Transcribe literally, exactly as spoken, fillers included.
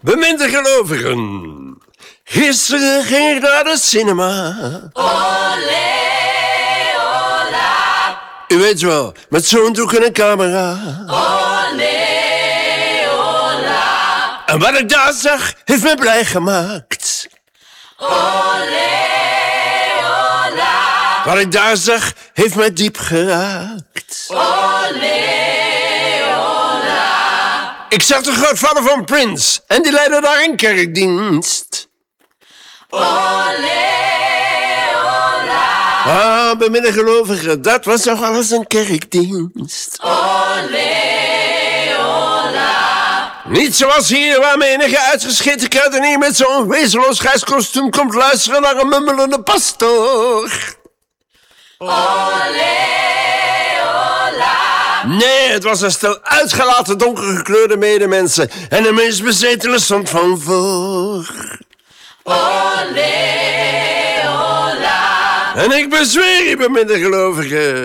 beminde gelovigen. Gisteren ging ik naar de cinema. Olé, ola. U weet wel, met zo'n doek en een camera. Olé, ola. En wat ik daar zag, heeft me blij gemaakt. Olé, ola. Wat ik daar zag, heeft mij diep geraakt. Olé, ola. Ik zag de grootvader van Prince en die leidde daar een kerkdienst. Olé, ola. Ah, beminde gelovigen, dat was nog alles een kerkdienst. Olé, ola. Niet zoals hier, waar menige uitgescheten kruidenier met zo'n wezenloos grijs kostuum komt luisteren naar een mummelende pastoor. Olé, ola. Nee, het was een stel uitgelaten donkergekleurde medemensen en de meest bezetene stond van voor. Olé, ola. En ik bezweer je, beminde gelovigen,